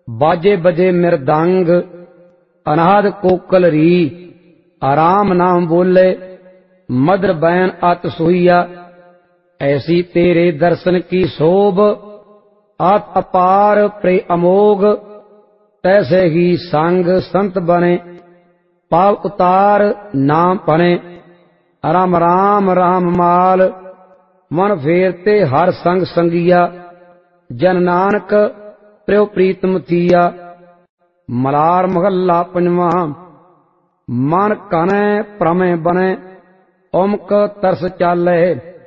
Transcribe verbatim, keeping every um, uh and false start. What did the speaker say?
बाजे बजे मृदंग अनाद कोकल री। आराम नाम बोले मधुर बैन अत सोईया। ऐसी तेरे दर्शन की शोभ आत अपार प्रे अमोघ। तैसे ही संग संत बने पाव उतार नाम पने। राम राम राम माल मन फेरते हर संग संगिया। जन नानक प्रियो प्रीतम थिया। मलार महला पंजवा। मन कने प्रमे बने ओमक तरस चाले।